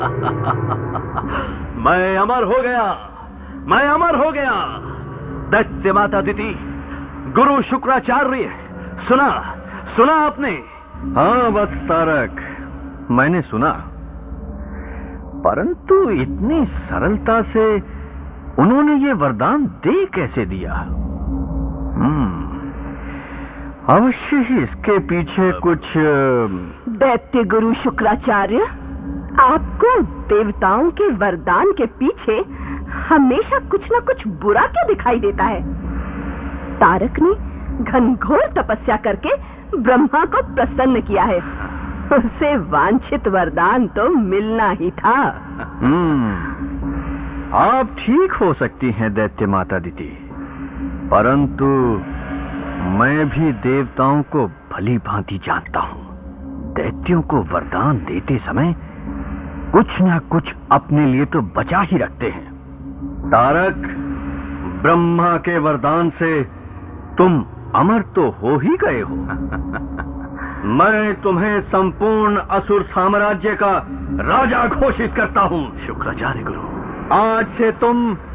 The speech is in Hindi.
मैं अमर हो गया, मैं अमर हो गया। दैत्य माता अदिति, गुरु शुक्राचार्य, सुना सुना आपने? हाँ वत्स तारक, मैंने सुना, परंतु इतनी सरलता से उन्होंने ये वरदान दे कैसे दिया? अवश्य ही इसके पीछे कुछ। दैत्य गुरु शुक्राचार्य, आपको देवताओं के वरदान के पीछे हमेशा कुछ न कुछ बुरा क्यों दिखाई देता है? तारक ने घनघोर तपस्या करके ब्रह्मा को प्रसन्न किया है। उसे वांछित वरदान तो मिलना ही था। आप ठीक हो सकती हैं दैत्य माता अदिति, परंतु मैं भी देवताओं को भली भांति जानता हूं। दैत्यों को वरदान देते समय कुछ ना कुछ अपने लिए तो बचा ही रखते हैं। तारक, ब्रह्मा के वरदान से तुम अमर तो हो ही गए हो। मैं तुम्हें संपूर्ण असुर साम्राज्य का राजा घोषित करता हूं। शुक्राचार्य गुरु, आज से तुम